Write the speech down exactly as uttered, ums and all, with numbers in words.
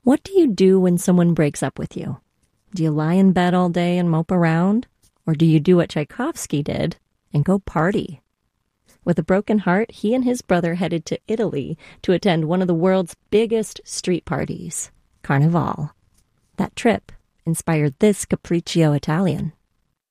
What do you do when someone breaks up with you? Do you lie in bed all day and mope around? Or do you do what Tchaikovsky did and go party? With a broken heart, he and his brother headed to Italy to attend one of the world's biggest street parties, Carnival. That trip inspired this Capriccio Italian.